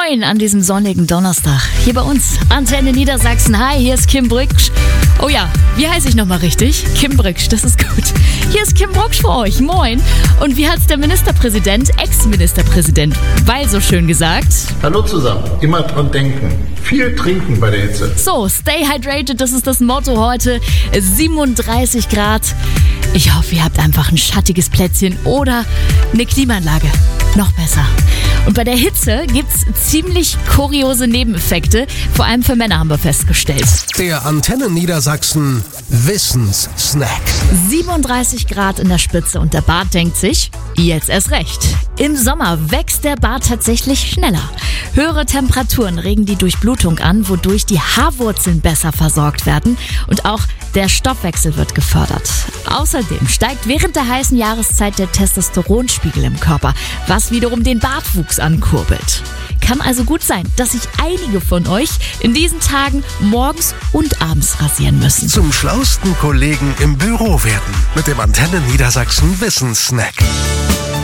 Moin an diesem sonnigen Donnerstag. Hier bei uns, Antenne Niedersachsen. Hi, hier ist Kim Brücksch. Oh ja, wie heiße ich nochmal richtig? Kim Brücksch, das ist gut. Hier ist Kim Brücksch für euch. Moin. Und wie hat's der Ministerpräsident, Ex-Ministerpräsident, weil so schön gesagt? Hallo zusammen. Immer dran denken. Viel trinken bei der Hitze. So, stay hydrated, das ist das Motto heute. 37 Grad. Ich hoffe, ihr habt einfach ein schattiges Plätzchen oder eine Klimaanlage. Noch besser. Und bei der Hitze gibt's ziemlich kuriose Nebeneffekte. Vor allem für Männer haben wir festgestellt. Der Antenne Niedersachsen Wissenssnack. 37 Grad in der Spitze und der Bart denkt sich, jetzt erst recht. Im Sommer wächst der Bart tatsächlich schneller. Höhere Temperaturen regen die Durchblutung an, wodurch die Haarwurzeln besser versorgt werden und auch der Stoffwechsel wird gefördert. Außerdem steigt während der heißen Jahreszeit der Testosteronspiegel im Körper, was wiederum den Bartwuchs ankurbelt. Kann also gut sein, dass sich einige von euch in diesen Tagen morgens und abends rasieren müssen. Zum schlausten Kollegen im Büro werden mit dem Antenne Niedersachsen Wissenssnack.